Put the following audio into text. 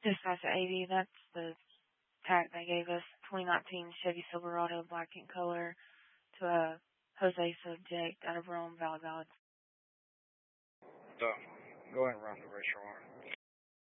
Dispatch 80, that's the tag they gave us. 2019 Chevy Silverado, black in color, to a Jose subject out of Rome, Valley Valley. Go ahead and run the racial warrant.